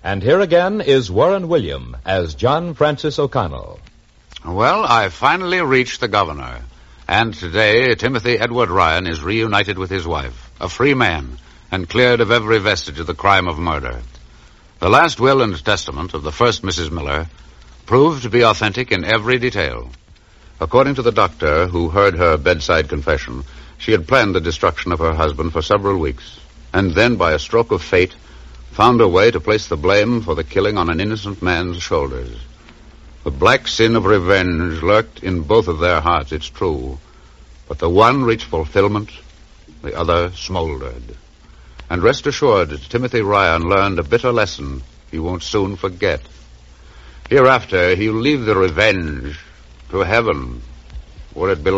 And here again is Warren William as John Francis O'Connell. Well, I finally reached the governor. And today, Timothy Edward Ryan is reunited with his wife, a free man, and cleared of every vestige of the crime of murder. The last will and testament of the first Mrs. Miller proved to be authentic in every detail. According to the doctor who heard her bedside confession, she had planned the destruction of her husband for several weeks, and then, by a stroke of fate, found a way to place the blame for the killing on an innocent man's shoulders. The black sin of revenge lurked in both of their hearts, it's true, but the one reached fulfillment, the other smoldered. And rest assured, Timothy Ryan learned a bitter lesson he won't soon forget. Hereafter, he'll leave the revenge to heaven, where it belongs.